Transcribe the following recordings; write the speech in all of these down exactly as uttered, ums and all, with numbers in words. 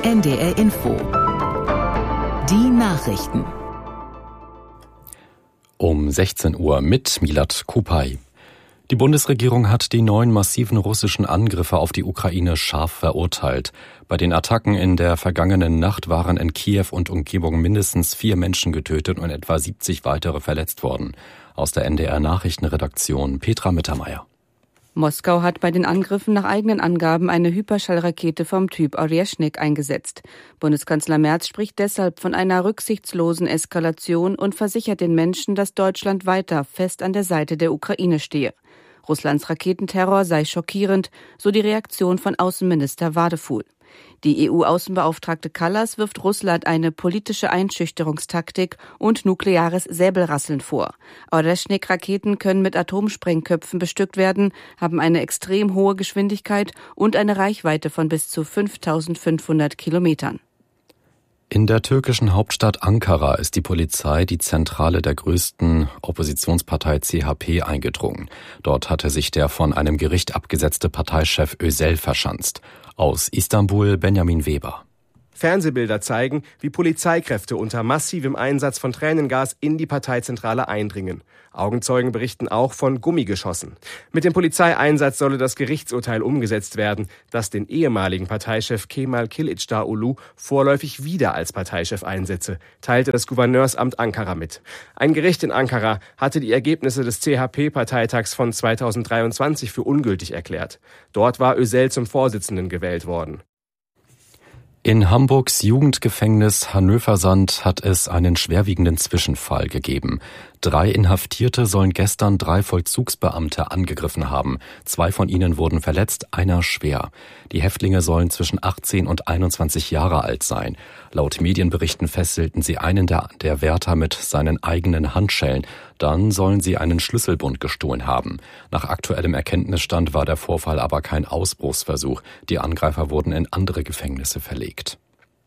N D R Info. Die Nachrichten. Um sechzehn Uhr mit Milad Kupay. Die Bundesregierung hat die neuen massiven russischen Angriffe auf die Ukraine scharf verurteilt. Bei den Attacken in der vergangenen Nacht waren in Kiew und Umgebung mindestens vier Menschen getötet und etwa siebzig weitere verletzt worden. Aus der N D R-Nachrichtenredaktion Petra Mittermeier. Moskau hat bei den Angriffen nach eigenen Angaben eine Hyperschallrakete vom Typ Oryeshnik eingesetzt. Bundeskanzler Merz spricht deshalb von einer rücksichtslosen Eskalation und versichert den Menschen, dass Deutschland weiter fest an der Seite der Ukraine stehe. Russlands Raketenterror sei schockierend, so die Reaktion von Außenminister Wadefuhl. Die E U-Außenbeauftragte Kallas wirft Russland eine politische Einschüchterungstaktik und nukleares Säbelrasseln vor. Oryeshnik-Raketen können mit Atomsprengköpfen bestückt werden, haben eine extrem hohe Geschwindigkeit und eine Reichweite von bis zu fünftausendfünfhundert Kilometern. In der türkischen Hauptstadt Ankara ist die Polizei die Zentrale der größten Oppositionspartei C H P eingedrungen. Dort hatte sich der von einem Gericht abgesetzte Parteichef Özel verschanzt. Aus Istanbul Benjamin Weber. Fernsehbilder zeigen, wie Polizeikräfte unter massivem Einsatz von Tränengas in die Parteizentrale eindringen. Augenzeugen berichten auch von Gummigeschossen. Mit dem Polizeieinsatz solle das Gerichtsurteil umgesetzt werden, das den ehemaligen Parteichef Kemal Kılıçdaroğlu vorläufig wieder als Parteichef einsetze, teilte das Gouverneursamt Ankara mit. Ein Gericht in Ankara hatte die Ergebnisse des C H P-Parteitags von zweitausenddreiundzwanzig für ungültig erklärt. Dort war Özel zum Vorsitzenden gewählt worden. In Hamburgs Jugendgefängnis Hanöversand hat es einen schwerwiegenden Zwischenfall gegeben. Drei Inhaftierte sollen gestern drei Vollzugsbeamte angegriffen haben. Zwei von ihnen wurden verletzt, einer schwer. Die Häftlinge sollen zwischen achtzehn und einundzwanzig Jahre alt sein. Laut Medienberichten fesselten sie einen der, der Wärter mit seinen eigenen Handschellen. Dann sollen sie einen Schlüsselbund gestohlen haben. Nach aktuellem Erkenntnisstand war der Vorfall aber kein Ausbruchsversuch. Die Angreifer wurden in andere Gefängnisse verlegt.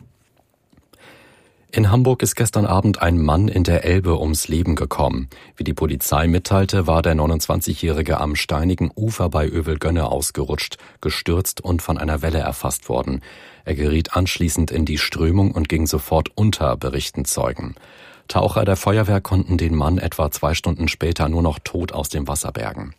In Hamburg ist gestern Abend ein Mann in der Elbe ums Leben gekommen. Wie die Polizei mitteilte, war der neunundzwanzigjährige am steinigen Ufer bei Övelgönne ausgerutscht, gestürzt und von einer Welle erfasst worden. Er geriet anschließend in die Strömung und ging sofort unter, berichten Zeugen. Taucher der Feuerwehr konnten den Mann etwa zwei Stunden später nur noch tot aus dem Wasser bergen.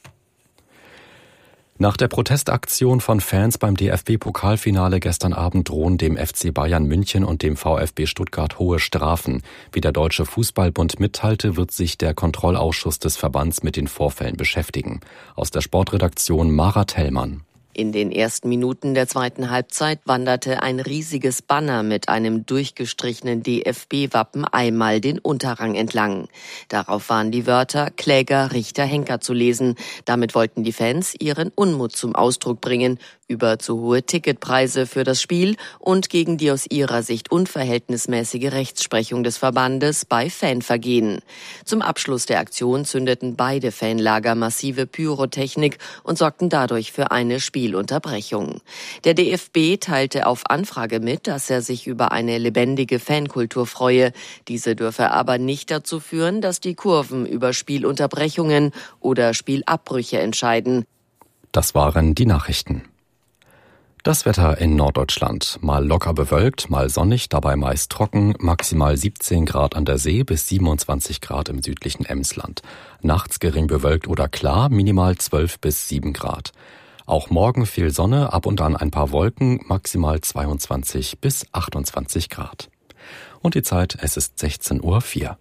Nach der Protestaktion von Fans beim D F B-Pokalfinale gestern Abend drohen dem F C Bayern München und dem VfB Stuttgart hohe Strafen. Wie der Deutsche Fußballbund mitteilte, wird sich der Kontrollausschuss des Verbands mit den Vorfällen beschäftigen. Aus der Sportredaktion Mara Tellmann. In den ersten Minuten der zweiten Halbzeit wanderte ein riesiges Banner mit einem durchgestrichenen D F B-Wappen einmal den Unterrang entlang. Darauf waren die Wörter Kläger, Richter, Henker zu lesen. Damit wollten die Fans ihren Unmut zum Ausdruck bringen über zu hohe Ticketpreise für das Spiel und gegen die aus ihrer Sicht unverhältnismäßige Rechtsprechung des Verbandes bei Fanvergehen. Zum Abschluss der Aktion zündeten beide Fanlager massive Pyrotechnik und sorgten dadurch für eine Spielunterbrechung. Der D F B teilte auf Anfrage mit, dass er sich über eine lebendige Fankultur freue. Diese dürfe aber nicht dazu führen, dass die Kurven über Spielunterbrechungen oder Spielabbrüche entscheiden. Das waren die Nachrichten. Das Wetter in Norddeutschland. Mal locker bewölkt, mal sonnig, dabei meist trocken, maximal siebzehn Grad an der See bis siebenundzwanzig Grad im südlichen Emsland. Nachts gering bewölkt oder klar, minimal zwölf bis sieben Grad. Auch morgen viel Sonne, ab und an ein paar Wolken, maximal zweiundzwanzig bis achtundzwanzig Grad. Und die Zeit, es ist sechzehn Uhr vier.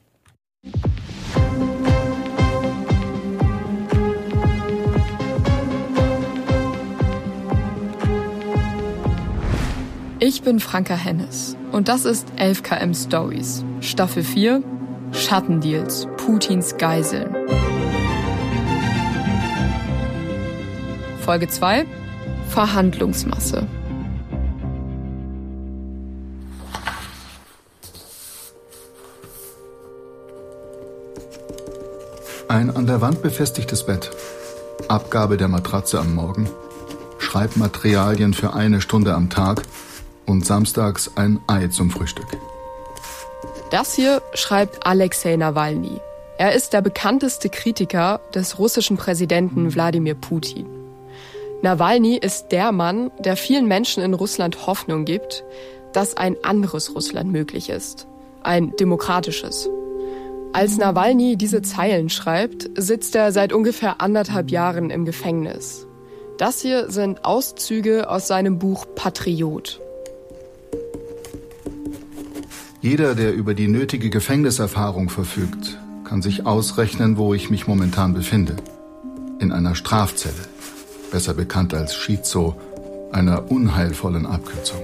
Ich bin Franka Hennes und das ist elf Kilometer Stories, Staffel vier, Schattendeals, Putins Geiseln. Folge zwei, Verhandlungsmasse. Ein an der Wand befestigtes Bett, Abgabe der Matratze am Morgen, Schreibmaterialien für eine Stunde am Tag und samstags ein Ei zum Frühstück. Das hier schreibt Alexei Nawalny. Er ist der bekannteste Kritiker des russischen Präsidenten Wladimir Putin. Nawalny ist der Mann, der vielen Menschen in Russland Hoffnung gibt, dass ein anderes Russland möglich ist. Ein demokratisches. Als Nawalny diese Zeilen schreibt, sitzt er seit ungefähr anderthalb Jahren im Gefängnis. Das hier sind Auszüge aus seinem Buch Patriot. Jeder, der über die nötige Gefängniserfahrung verfügt, kann sich ausrechnen, wo ich mich momentan befinde. In einer Strafzelle, besser bekannt als Schizo, einer unheilvollen Abkürzung.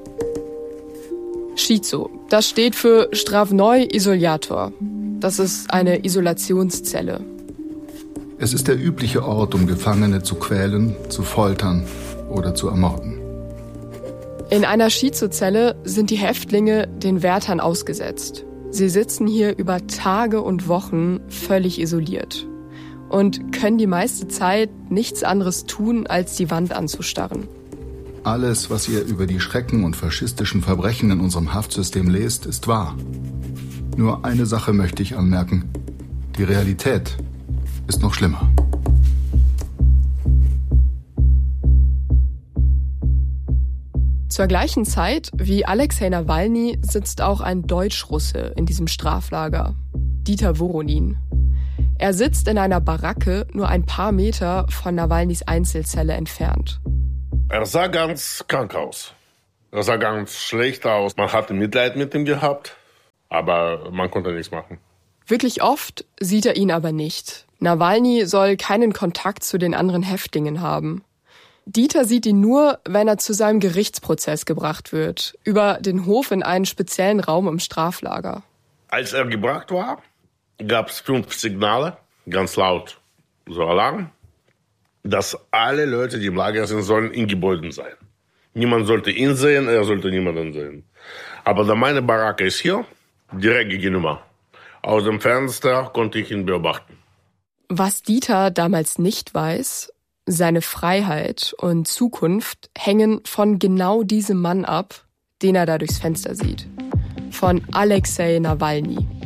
Schizo, das steht für Stravnoi Isolator. Das ist eine Isolationszelle. Es ist der übliche Ort, um Gefangene zu quälen, zu foltern oder zu ermorden. In einer Schizo-Zelle sind die Häftlinge den Wärtern ausgesetzt. Sie sitzen hier über Tage und Wochen völlig isoliert und können die meiste Zeit nichts anderes tun, als die Wand anzustarren. Alles, was ihr über die Schrecken und faschistischen Verbrechen in unserem Haftsystem lest, ist wahr. Nur eine Sache möchte ich anmerken. Die Realität ist noch schlimmer. Zur gleichen Zeit wie Alexei Nawalny sitzt auch ein Deutschrusse in diesem Straflager, Dieter Voronin. Er sitzt in einer Baracke nur ein paar Meter von Nawalnys Einzelzelle entfernt. Er sah ganz krank aus. Er sah ganz schlecht aus. Man hatte Mitleid mit ihm gehabt, aber man konnte nichts machen. Wirklich oft sieht er ihn aber nicht. Nawalny soll keinen Kontakt zu den anderen Häftlingen haben. Dieter sieht ihn nur, wenn er zu seinem Gerichtsprozess gebracht wird, über den Hof in einen speziellen Raum im Straflager. Als er gebracht war, gab es fünf Signale, ganz laut, so Alarm, dass alle Leute, die im Lager sind, sollen in Gebäuden sein. Niemand sollte ihn sehen, er sollte niemanden sehen. Aber da meine Baracke ist hier, direkt gegenüber. Aus dem Fenster konnte ich ihn beobachten. Was Dieter damals nicht weiß, seine Freiheit und Zukunft hängen von genau diesem Mann ab, den er da durchs Fenster sieht. Von Alexei Nawalny.